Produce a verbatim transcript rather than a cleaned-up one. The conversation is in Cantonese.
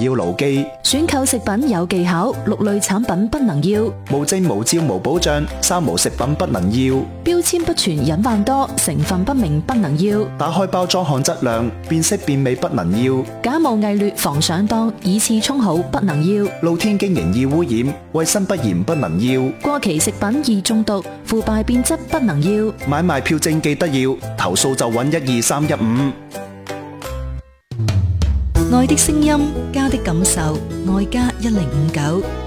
要牢記。 選購食品有技巧，六類產品不能要。 無證無照無保障，三無食品不能要。 標籤不全隱患多，成分不明不能要。 打開包裝看質量，變色變味不能要。 假冒偽劣防上當，以次充好不能要。 露天經營易污染，衛生不嚴不能要。 過期食品易中毒，腐敗變質不能要。 買賣票證記得要，投訴就揾一二三一五。 愛的聲音，家的感受，愛家一零五九。